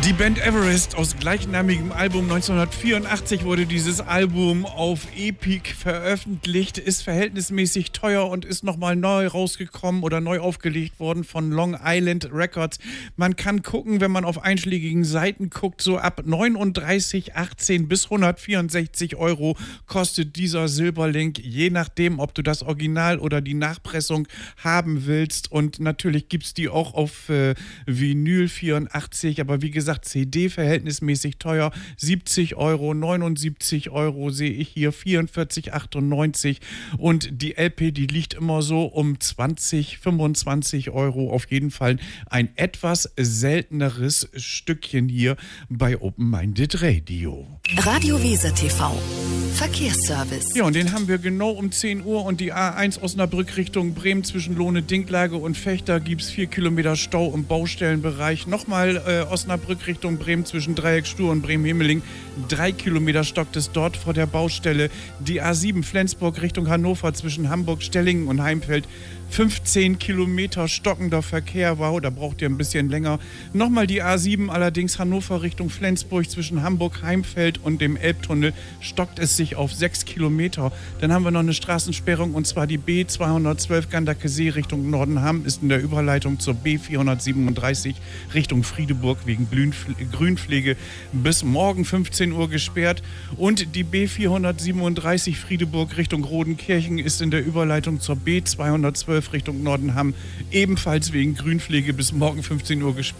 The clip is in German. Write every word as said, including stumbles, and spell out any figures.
Die Band Everest aus gleichnamigem Album neunzehnhundertvierundachtzig wurde dieses Album auf Epic veröffentlicht, ist verhältnismäßig teuer und ist nochmal neu rausgekommen oder neu aufgelegt worden von Long Island Records. Man kann gucken, wenn man auf einschlägigen Seiten guckt, so ab neununddreißig achtzehn bis hundertvierundsechzig Euro kostet dieser Silberlink, je nachdem, ob du das Original oder die Nachpressung haben willst. Und natürlich gibt es die auch auf äh, Vinyl vierundachtzig, aber wie gesagt, C D verhältnismäßig teuer, siebzig Euro, neunundsiebzig Euro sehe ich hier, vierundvierzig achtundneunzig, und die L P, die liegt immer so um zwanzig, fünfundzwanzig Euro, auf jeden Fall ein etwas selteneres Stückchen hier bei Open Minded Radio. Radio Weser T V Verkehrsservice. Ja, und den haben wir genau um zehn Uhr, und die A eins Osnabrück Richtung Bremen zwischen Lohne-Dinklage und Fechter gibt es vier Kilometer Stau im Baustellenbereich. Nochmal äh, Osnabrück Richtung Bremen zwischen Dreieckstuhl und Bremen-Himmeling. Drei Kilometer stockt es dort vor der Baustelle. Die A sieben Flensburg Richtung Hannover zwischen Hamburg, Stellingen und Heimfeld. fünfzehn Kilometer stockender Verkehr. Wow, da braucht ihr ein bisschen länger. Nochmal die A sieben, allerdings Hannover Richtung Flensburg zwischen Hamburg, Heimfeld und dem Elbtunnel stockt es sich auf sechs Kilometer. Dann haben wir noch eine Straßensperrung, und zwar die B zweihundertzwölf Gandakesee Richtung Nordenham ist in der Überleitung zur B vierhundertsiebenunddreißig Richtung Friedeburg wegen Grünpflege bis morgen fünfzehn Uhr gesperrt. Und die B vierhundertsiebenunddreißig Friedeburg Richtung Rodenkirchen ist in der Überleitung zur B zweihundertzwölf Richtung Nordenham ebenfalls wegen Grünpflege bis morgen fünfzehn Uhr gesperrt.